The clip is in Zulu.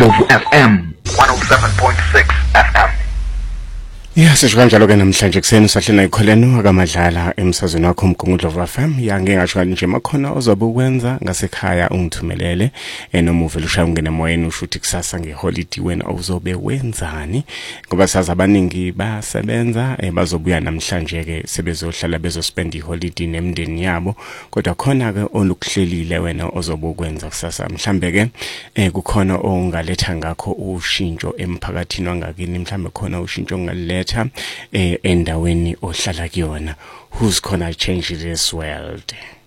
Ndlovu FM 107.6 FM. Sisho kanjalo ke namhlanje kuseni usahlena ikholeno akamadlala emsazweni wakho uMgungundlovu FM. Ngingasho nje makhona ozobe ukwenza ngasekhaya ungithumelele noma uvela ushaya ungena emoyeni usho ukuthi kusasa ngeholiday wena uzobe wenzani, ngoba saza abaningi basebenza bazobuya namhlanje ke sebezohlala bezospend iholiday nemndeni yabo, kodwa khona ke olukuhlelile wena ozobe ukwenza kusasa. Mhlambe ke kukhona ongaletha ngakho ushintsho emphakathini wangakini, mhlambe khona ushintsho ongaletha endaweni ohlala kuyona. Who's gonna change this world?